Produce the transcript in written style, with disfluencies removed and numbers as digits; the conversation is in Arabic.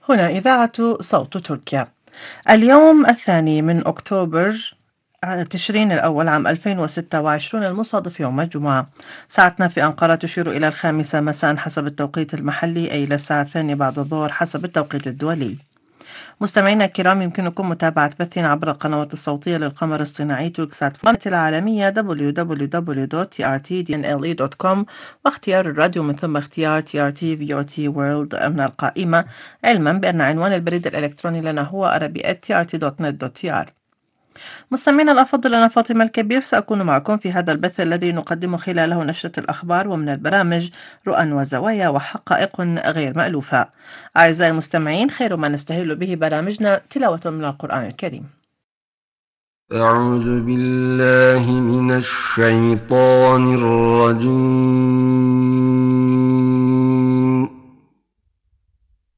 هنا إذاعة صوت تركيا. اليوم 2 من أكتوبر، تشرين الأول عام 2026، المصادف يوم الجمعة. ساعتنا في أنقرة تشير إلى 5 مساء حسب التوقيت المحلي، أي إلى الساعة 2 بعد الظهر حسب التوقيت الدولي. مستمعينا الكرام، يمكنكم متابعة بثنا عبر القنوات الصوتية للقمر الصناعي توركسات العالمية www.trtdnle.com، واختيار الراديو من ثم اختيار TRT VOT World من القائمة، علما بأن عنوان البريد الإلكتروني لنا هو arabi@trt.net.tr. مستمعينا الأفاضل، أنا فاطمة الكبير سأكون معكم في هذا البث الذي نقدم خلاله نشرة الأخبار ومن البرامج رؤى وزوايا وحقائق غير مألوفة. أعزائي المستمعين، خير ما نستهل به برامجنا تلاوة من القرآن الكريم. أعوذ بالله من الشيطان الرجيم.